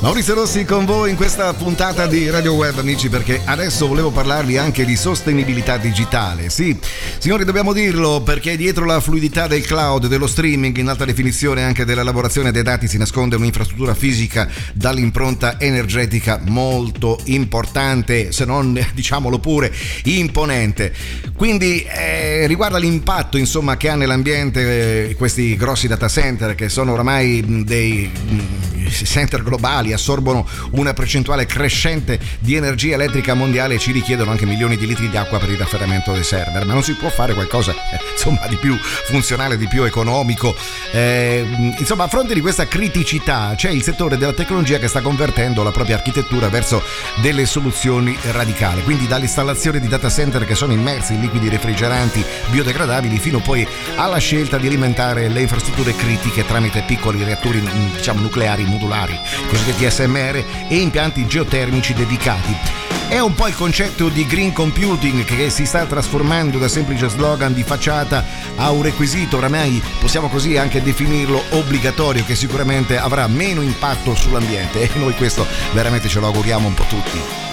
Maurizio Rossi con voi in questa puntata di Radio Web, amici, perché adesso volevo parlarvi anche di sostenibilità digitale. Sì, signori, dobbiamo dirlo, perché dietro la fluidità del cloud, dello streaming in alta definizione e anche dell'elaborazione dei dati si nasconde un'infrastruttura fisica dall'impronta energetica molto importante, se non, diciamolo pure, imponente. Quindi riguarda l'impatto, insomma, che ha nell'ambiente questi grossi data center, che sono oramai dei center globali, assorbono una percentuale crescente di energia elettrica mondiale e ci richiedono anche milioni di litri di acqua per il raffreddamento dei server. Ma non si può fare qualcosa insomma di più funzionale, di più economico? Insomma, a fronte di questa criticità c'è il settore della tecnologia che sta convertendo la propria architettura verso delle soluzioni radicali, quindi dall'installazione di data center che sono immersi in liquidi refrigeranti biodegradabili fino poi alla scelta di alimentare le infrastrutture critiche tramite piccoli reattori, diciamo, nucleari modulari, cosiddetti SMR, e impianti geotermici dedicati. È un po' il concetto di green computing che si sta trasformando da semplice slogan di facciata a un requisito, oramai possiamo così anche definirlo obbligatorio, che sicuramente avrà meno impatto sull'ambiente, e noi questo veramente ce lo auguriamo un po' tutti.